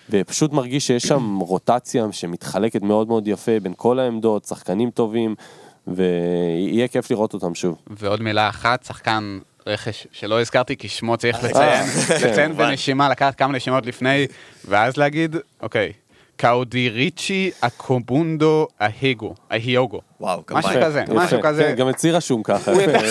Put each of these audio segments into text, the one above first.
ופשוט מרגיש שיש שם רוטציה שמתחלקת מאוד מאוד יפה בין כל העמדות, שחקנים טובים, ויהיה כיף לראות אותם שוב. ועוד מילה אחת, שחקן רכש שלא הזכרתי, כי שמו צריך לציין בנשימה, לקחת כמה נשימות לפני, ואז להגיד, אוקיי, קאודיריצ'י אקובונדו ההיוגו. וואו, משהו כזה. גם אצלי רשום ככה.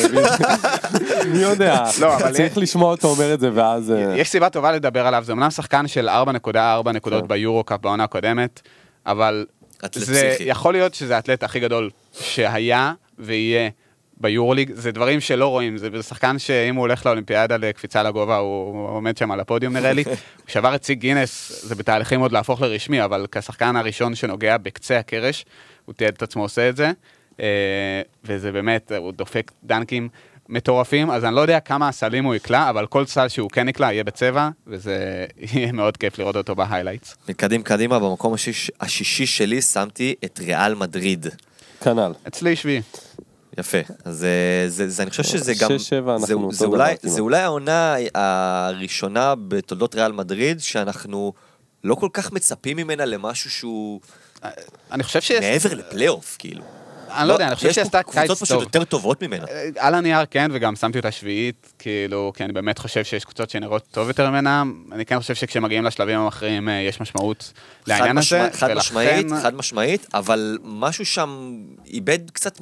מי יודע, צריך לשמוע אותו אומר את זה, ואז... יש סיבה טובה לדבר עליו, זה אמנם שחקן של 4.4 נקודות ביורו-קאפ בעונה הקודמת, אבל זה יכול להיות שזה האתלט הכי גדול שהיה ויהיה ביורוליג, זה דברים שלא רואים, זה שחקן שאם הוא הולך לאולימפיאדה לקפיצה לגובה, הוא עומד שם על הפודיום נראה לי, הוא שבר את שיא גינס, זה בתהליכים עוד להפוך לרשמי, אבל כשחקן הראשון שנוגע בקצה הקרש, הוא תיעד את עצמו עושה את זה, וזה באמת, הוא דופק דנקים מטורפים, אז אני לא יודע כמה הסלים הוא יקלה, אבל כל סל שהוא כן יקלה יהיה בצבע, וזה יהיה מאוד כיף לראות אותו בהיילייטס. קדימה, במקום השישי שלי שמתי את ריאל מדריד. כנ"ל. אצלי שביעי. יפה, אז אני חושב שזה גם, זה אולי העונה הראשונה בתולדות ריאל מדריד, שאנחנו לא כל כך מצפים ממנה למשהו שהוא מעבר לפלייאוף, כאילו. אני לא יודע, אני חושב שעשתה קיץ טוב. קבוצות פשוט יותר טובות ממנה. על הנייר כן, וגם שמתי אותה שביעית, כאילו, כי אני באמת חושב שיש קבוצות שנראות טוב יותר ממנה, אני כן חושב שכשמגיעים לשלבים המאחרים יש משמעות לעניין הזה. חד משמעית, אבל משהו שם איבד קצת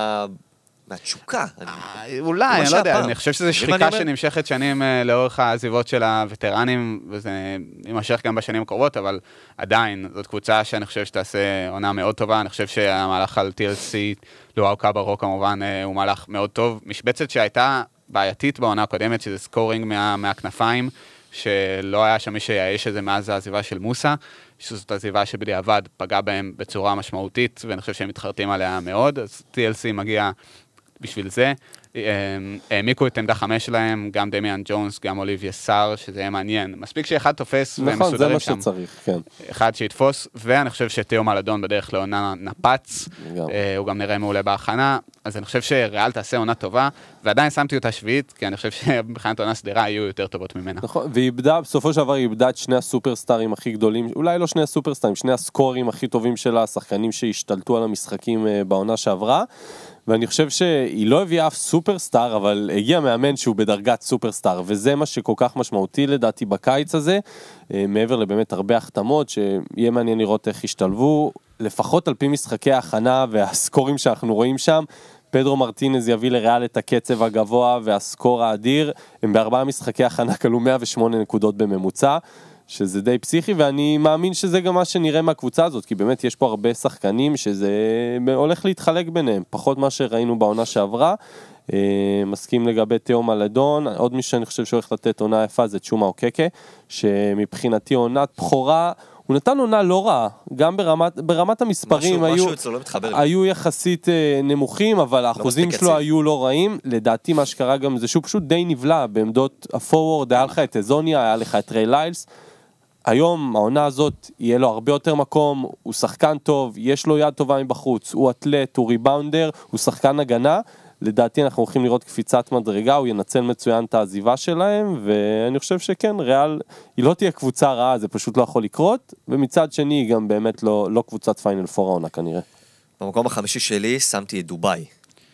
מהתשוקה. אולי, אני לא יודע, אני חושב שזו שחיקה שנמשכת שנים לאורך העזיבות של הווטרנים, וזה יימשך גם בשנים הקרובות, אבל עדיין, זאת קבוצה שאני חושב שתעשה עונה מאוד טובה, אני חושב שהמהלך על TLC, לואו קאברו כמובן, הוא מהלך מאוד טוב. משבצת שהייתה בעייתית בעונה הקודמת, שזה סקורינג מהכנפיים, שלא היה שם מי שיעש את זה מאז העזיבה של מוסה, שזאת עזיבה שבדיעבד פגעה בהם בצורה משמעותית, ואני חושב שהם מתחרטים עליה מאוד, אז TLC מגיע בשביל זה. העמיקו את עמדה 5 שלהם, גם דמיאן ג'ונס, גם אוליביה סאר, שזה יהיה מעניין. מספיק שאחד תופס והם מסודרים שם. נכון, זה מה שצריך, כן. אחד שיתפוס, ואני חושב שתיאו מלדון בדרך לעונה נפץ, הוא גם נראה מעולה בהכנה, אז אני חושב שריאל תעשה עונה טובה, ועדיין שמתי אותה שביעית, כי אני חושב שבחינת עונה סדירה יהיו יותר טובות ממנה. נכון, ואיבדה, בסופו של דבר היא איבדה את שני הסופרסטארים הכי גדולים, אולי לא שני הסופרסטארים, שני הסקורים הכי טובים שלה, השחקנים שהשתלטו על המשחקים בעונה שעברה, ואני חושב שהיא לא הביאה אף סופרסטאר, אבל הגיע מאמן שהוא בדרגת סופרסטאר, וזה מה שכל כך משמעותי לדעתי בקיץ הזה, מעבר לבאמת הרבה החתמות, שיהיה מעניין לראות איך השתלבו, לפחות על פי משחקי ההכנה והסקורים שאנחנו רואים שם, פדרו מרטינז יביא לריאל את הקצב הגבוה והסקור האדיר, הם בארבעה משחקי הכנה כלו 108 נקודות בממוצע, שזה די פסיכי, ואני מאמין שזה גם מה שנראה מהקבוצה הזאת, כי באמת יש פה הרבה שחקנים שזה הולך להתחלק ביניהם, פחות מה שראינו בעונה שעברה, מסכים לגבי תיאו מלדון, עוד מישהו שאני חושב שהולך לתת עונה יפה זה צ'ומה אוקקה, שמבחינתי עונת בחורה, הוא נתן עונה לא רעה, גם ברמת המספרים היו יחסית נמוכים, אבל האחוזים שלו היו לא רעים, לדעתי מה שקרה גם זה שהוא פשוט די נבלע בעמדות הפורוורד, היה לך את אזוניה, היה לך את ריי ליילס, היום העונה הזאת יהיה לו הרבה יותר מקום, הוא שחקן טוב, יש לו יד טובה מבחוץ, הוא אתלט, הוא ריבאונדר, הוא שחקן הגנה, לדעתי אנחנו הולכים לראות קפיצת מדרגה, הוא ינצל מצוין את העזיבה שלהם, ואני חושב שכן, ריאל, היא לא תהיה קבוצה רעה, זה פשוט לא יכול לקרות, ומצד שני היא גם באמת לא קבוצת פיינל פור העונה כנראה. במקום החמישי שלי שמתי את דובאי,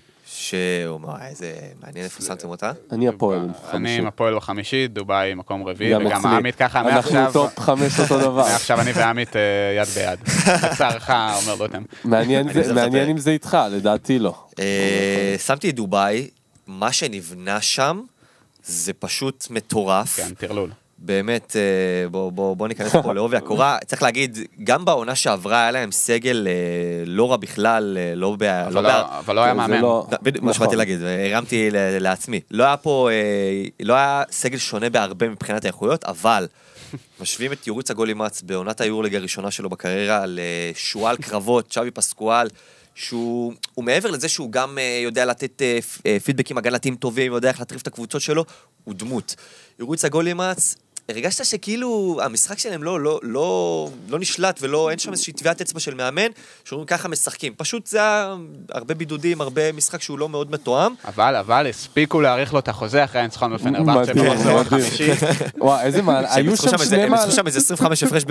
איזה מעניין איפה שמתם אותה? אני הפועל. אני עם הפועל בחמישי, דובאי מקום רביעי, וגם עמית ככה, אנחנו טופ 5 אותו דבר. עכשיו אני ועמית יד ביד. בצערך אומר לו אותם. מעניין אם זה איתך, לדעתי לא. שמתי את דובאי, מה שנבנה שם, זה פשוט מטורף. כן, תרלול. באמת, בוא ניכנס פה לעובי הקורה. צריך להגיד, גם בעונה שעברה היה להם סגל לא רע בכלל, אבל לא היה מאמן. מה שבאתי להגיד, הרמתי לעצמי. לא היה סגל שונה בהרבה מבחינת האיכויות, אבל משווים את יוריץ הגולימץ בעונת היורליג הראשונה שלו בקריירה לשואל קרבות, צ'אבי פסקואל, שהוא מעבר לזה שהוא גם יודע לתת פידבקים הגנתיים טובים, יודע איך להטריף את הקבוצות שלו, הוא דמות. יוריץ הגולימץ, הרגשת שכאילו המשחק שלהם לא נשלט ולא, אין שם איזושהי טביעת אצבע של מאמן, שאומרים ככה משחקים. פשוט זה הרבה בידודים, הרבה משחק שהוא לא מאוד מתואם. אבל הספיקו להאריך לו את החוזה אחרי הניצחון בפנרבחצ'ה. וואו, איזה מעל, היו שם שני מעל. הם ניצחו שם איזה 25 הפרש